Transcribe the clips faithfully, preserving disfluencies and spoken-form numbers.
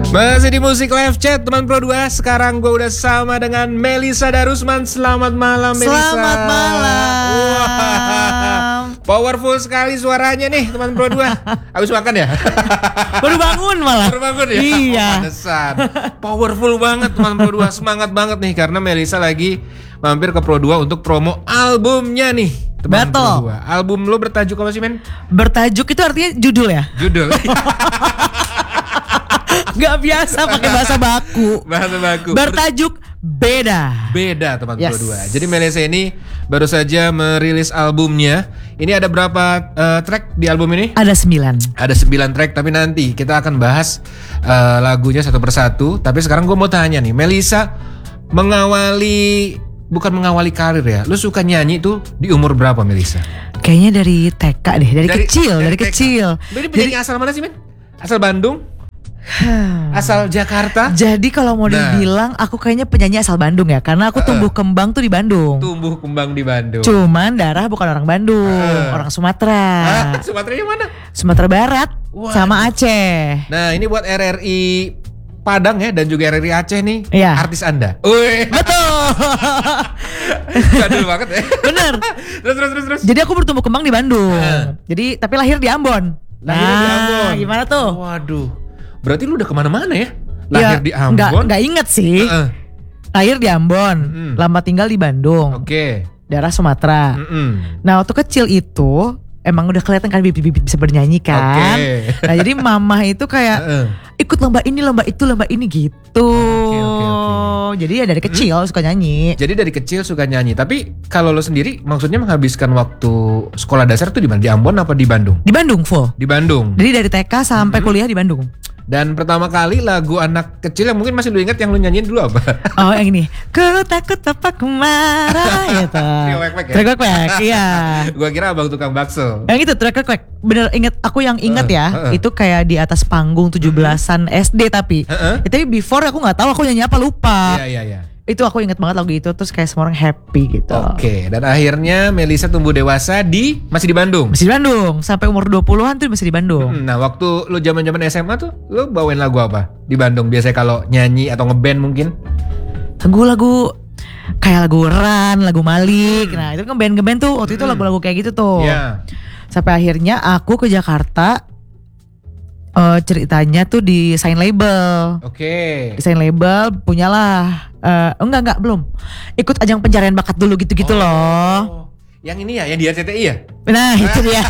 Masih di Musik Live Chat teman Pro dua. Sekarang gue udah sama dengan Melisa Darusman. Selamat malam Melisa. Selamat malam. Wah, powerful sekali suaranya nih teman Pro dua. Habis makan ya? Baru bangun malah. Baru bangun ya? Iya. Oh, pantesan. Powerful banget teman Pro dua. Semangat banget nih karena Melisa lagi mampir ke Pro dua untuk promo albumnya nih teman Pro dua. Album lo bertajuk apa sih men? Bertajuk itu artinya judul ya? Judul. Gak biasa pakai bahasa baku. Bahasa baku. Bertajuk Beda. Beda teman Yes. Pro dua. Jadi Melisa ini baru saja merilis albumnya. Ini ada berapa uh, track di album ini? Ada sembilan. Ada sembilan track, tapi nanti kita akan bahas uh, lagunya satu persatu. Tapi sekarang gue mau tanya nih, Melisa mengawali bukan mengawali karir ya. Lu suka nyanyi tuh di umur berapa Melisa? Kayaknya dari T K deh, dari, Dari- kecil, dari dari, T K. kecil. Lu ini penyanyi asal mana sih men? Asal Bandung? Asal Jakarta? Jadi kalau mau Nah. dibilang aku kayaknya penyanyi asal Bandung ya, karena aku tumbuh kembang tuh di Bandung. Tumbuh kembang di Bandung. Cuman darah bukan orang Bandung, Uh. orang Sumatera. Ah, Sumateranya mana? Sumatera Barat Waduh. sama Aceh. Nah ini buat R R I Padang ya dan juga R R I Aceh nih. Iya. Artis Anda. Wih. Betul. Jadul banget ya. Bener. Terus terus terus terus. Jadi aku bertumbuh kembang di Bandung. Heeh. Jadi tapi lahir di Ambon. Lahirnya di Ambon. Gimana tuh? Waduh. Berarti lu udah kemana-mana ya? Lahir Ya, di Nggak, Ambon. nggak inget sih. Heeh. Lahir di Ambon. Mm. Lama tinggal di Bandung. Oke. Daerah Sumatera. Mm-mm. Nah waktu kecil itu emang udah kelihatan kan bibit-bibit bisa bernyanyi kan. Oke. Nah jadi mama itu kayak Heeh. ikut lomba ini lomba itu lomba ini gitu. Oke, oke, oke. Jadi ya dari kecil suka nyanyi. Jadi dari kecil suka nyanyi. Tapi kalau lo sendiri maksudnya menghabiskan waktu sekolah dasar tuh di mana? Di Ambon apa di Bandung? Di Bandung full. Di Bandung. Jadi dari T K sampai kuliah di Bandung. Dan pertama kali lagu anak kecil yang mungkin masih lu ingat yang lu nyanyiin dulu apa? Oh yang ini. Ku takut apa ku marah gitu. Trio Wek-Wek ya? Trio Wek-Wek, iya. Gua kira abang tukang bakso. Yang itu Trio Wek-Wek. Bener inget, aku yang inget Heeh, ya. heeh. Itu kayak di atas panggung tujuh belasan S D tapi. Heeh. Ya, tapi before aku gak tahu aku nyanyi apa lupa. Iya iya iya. Itu aku inget banget lagu itu. Terus kayak semua orang happy gitu. Oke, dan akhirnya Melisa tumbuh dewasa di masih di Bandung. Masih di Bandung. Sampai umur dua puluhan tuh masih di Bandung. Hmm, Nah, waktu lu zaman-zaman S M A tuh, lu bawain lagu apa di Bandung? Biasanya kalau nyanyi atau ngeband mungkin? Lagu-lagu kayak lagu Ran, lagu Malik. Nah itu kan band-band tuh waktu itu lagu-lagu kayak gitu tuh. Iya. Sampai akhirnya aku ke Jakarta. eh, ceritanya tuh di sign label. Oke. Desain label punyalah eh, enggak enggak belum ikut ajang pencarian bakat dulu gitu-gitu Oh. loh. Yang ini ya, yang di R C T I ya? Nah itu dia.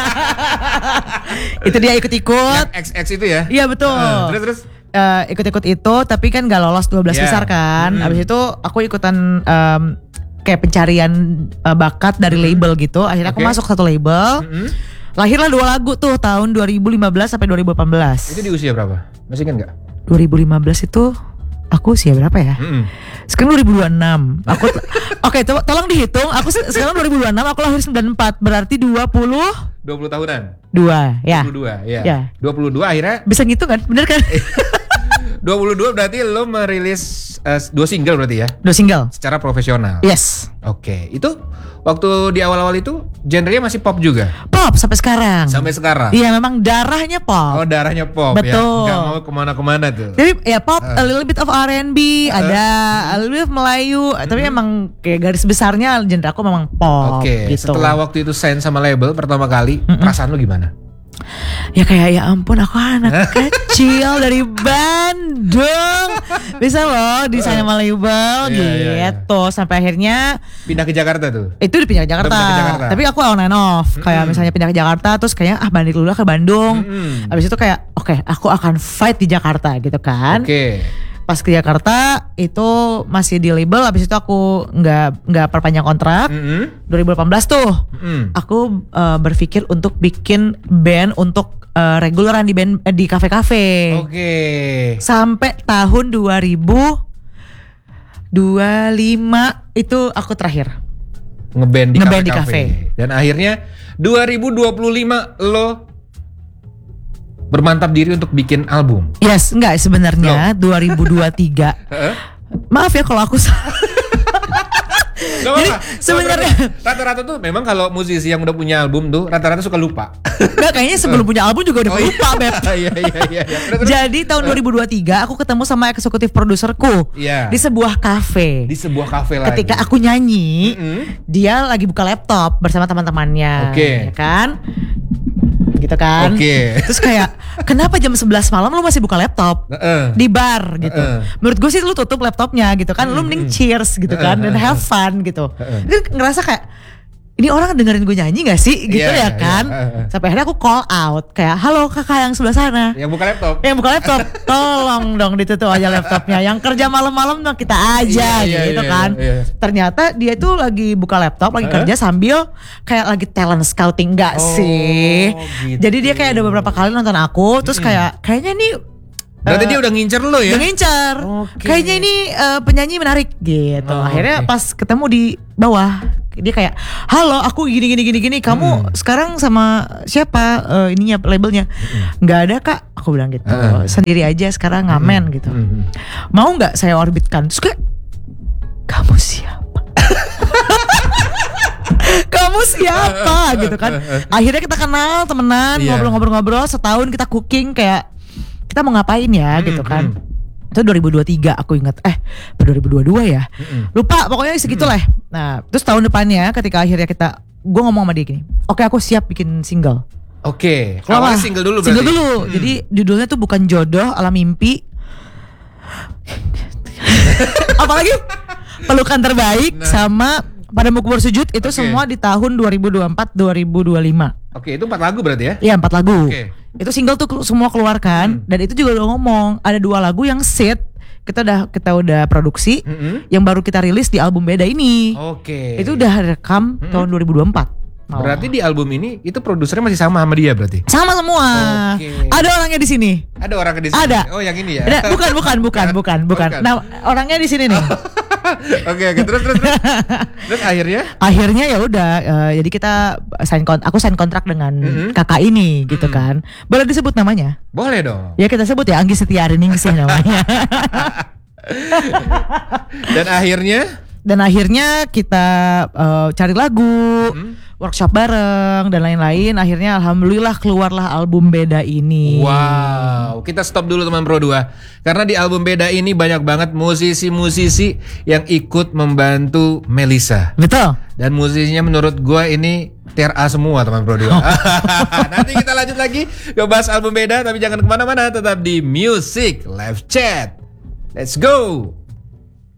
Itu dia ikut-ikut. Yang X X itu ya? Iya betul. Heeh, terus terus. Eh, ikut-ikut itu tapi kan gak lolos dua belas Iya. besar kan. Mm. Abis itu aku ikutan em, kayak pencarian eh, bakat dari label gitu. Akhirnya aku Oke. masuk satu label. Mm-mm. Lahirlah dua lagu tuh tahun dua ribu lima belas sampai dua ribu delapan belas. Itu di usia berapa? Masih ingat nggak? dua ribu lima belas itu aku usia berapa ya? Mm-mm. Sekarang dua ribu dua puluh enam. Aku Oke, to- tolong dihitung. Aku se- sekarang dua ribu dua puluh enam, aku lahir sembilan puluh empat. Berarti dua puluh dua puluh tahunan. dua ya. dua puluh dua, ya. Ya. dua puluh dua akhirnya Bisa ngitung kan? Bener kan? dua puluh dua berarti lo merilis eh, dua single berarti ya Dua single. secara profesional. Yes. Oke, itu waktu di awal-awal itu genrenya masih pop juga Pop sampai sekarang. sampai sekarang. Iya, memang darahnya pop. Oh, darahnya pop ya. Betul. Nggak mau kemana-kemana tuh. Jadi ya pop, Uh. a little bit of R and B, Uh. ada a little bit of Melayu, tapi emang kayak garis besarnya genre aku memang pop Oke, gitu. setelah waktu itu sign sama label pertama kali, perasaan lo gimana? Ya kayak ya ampun aku anak kecil dari Bandung bisa loh desain sama label Iya, iya, iya. gitu. Sampai akhirnya Pindah ke Jakarta tuh. itu di pindah ke Jakarta. Pindah ke Jakarta. Tapi aku on and off. Kayak misalnya pindah ke Jakarta terus kayaknya ah balik dulu lah ke Bandung. Mm-mm. Habis itu kayak oke aku akan fight di Jakarta gitu kan. Oke. Pas ke Jakarta itu masih di label. Habis itu aku nggak nggak perpanjang kontrak. Mm-mm. dua ribu delapan belas tuh Mm-mm. aku uh, berpikir untuk bikin band untuk uh, reguleran di band eh, di kafe-kafe. Oke. Sampai tahun dua ribu dua puluh lima itu aku terakhir Ngeband di Ngeband di kafe-kafe. Dan akhirnya dua ribu dua puluh lima lo bermantap diri untuk bikin album. Yes, enggak sebenarnya dua ribu dua puluh tiga. Heeh. Maaf ya kalau aku salah. Gak Jadi apa-apa. sebenarnya Rata-rata tuh memang kalau musisi yang udah punya album tuh rata-rata suka lupa. Enggak, kayaknya sebelum punya album juga udah Oh, iya. lupa, Beb. Iya iya iya. iya. Terus, terus. Jadi tahun dua ribu dua puluh tiga aku ketemu sama eksekutif produserku Iya. di sebuah kafe. Di sebuah kafe lagi. Ketika aku nyanyi, Mm-mm. dia lagi buka laptop bersama teman-temannya, Oke. ya kan? Gitu kan? Oke. Terus kayak, kenapa jam sebelas malam lu masih buka laptop? Heeh. Di bar gitu. Heeh. Menurut gue sih lu tutup laptopnya gitu kan. Lu mending cheers gitu kan dan have fun gitu. Itu ngerasa kayak ini orang dengerin gue nyanyi gak sih gitu Iya, ya kan. iya, heeh. Sampai akhirnya aku call out kayak, halo kakak yang sebelah sana, Yang buka laptop. yang buka laptop, tolong dong ditutup aja laptopnya. Yang kerja malam-malam dong kita aja Iya, iya, gitu iya, kan. iya. Ternyata dia tuh lagi buka laptop, lagi Heeh. kerja sambil kayak lagi talent scouting gak Oh, sih. gitu. Jadi dia kayak ada beberapa kali nonton aku, terus kayak kayaknya nih Berarti eh, dia udah ngincer lo ya? udah ngincar. Oke. Kayaknya ini eh, penyanyi menarik gitu. Oh, Akhirnya oke. pas ketemu di bawah, dia kayak, halo aku gini gini gini gini. Kamu Hmm. sekarang sama siapa eh, ininya labelnya? Nggak ada kak. Aku bilang gitu. Heeh. Sendiri aja sekarang ngamen gitu. Hmm. Mau nggak saya orbitkan? Terus kayak, kamu siapa? Kamu siapa gitu kan? Akhirnya kita kenal, temenan, Iya. ngobrol-ngobrol-ngobrol. Setahun kita cooking kayak kita mau ngapain ya Hmm, gitu kan. hmm. Itu dua ribu dua puluh tiga aku ingat. Eh, dua ribu dua puluh dua ya. Mm-mm. Lupa pokoknya segitu lah. Nah, terus tahun depannya ketika akhirnya kita, gue ngomong sama dia gini, oke aku siap bikin single. Oke. Keluarlah. Awalnya single dulu berarti. Single dulu. Hmm. Jadi judulnya tuh bukan jodoh ala mimpi. Apalagi pelukan terbaik Nah. sama Padamu Ku Bersujud itu Oke. semua di tahun dua ribu dua puluh empat dua ribu dua puluh lima. Oke, itu empat lagu berarti ya? Iya empat lagu. Oke. Itu single tuh kelu- semua keluarkan dan itu juga udah ngomong ada dua lagu yang sit kita udah kita udah produksi Mm-mm. yang baru kita rilis di album beda ini. Oke. Itu udah rekam tahun dua ribu dua puluh empat. malah. Berarti di album ini itu produsernya masih sama sama dia berarti? Sama semua. Oke. Ada orangnya di sini. Ada orang di sini. Ada. Oh, yang ini ya. Ada, bukan bukan bukan bukan bukan. Bukan. Nah, orangnya di sini nih. Oke, oke. Terus terus terus. Terus akhirnya? Akhirnya ya udah eh, jadi kita sign kon aku sign kontrak dengan Mm-mm. kakak ini gitu kan. Boleh disebut namanya? Boleh dong. Ya kita sebut ya Anggi Setiariningsih namanya. Dan akhirnya Dan akhirnya kita eh, cari lagu, Mm. workshop bareng dan lain-lain. Akhirnya alhamdulillah keluarlah album beda ini. wow, kita stop dulu teman Pro dua. Karena di album beda ini banyak banget musisi-musisi yang ikut membantu Melisa. Betul. Dan musisinya menurut gua ini tier A semua teman Pro dua. Nanti kita lanjut lagi ngebahas album beda, tapi jangan kemana-mana, tetap di Music Live Chat. Let's go.